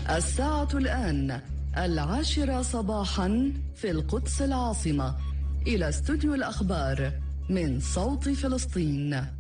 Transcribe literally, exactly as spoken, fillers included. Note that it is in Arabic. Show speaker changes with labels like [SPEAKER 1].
[SPEAKER 1] الساعة الآن العاشرة صباحا في القدس العاصمة. إلى استوديو الأخبار من صوت فلسطين.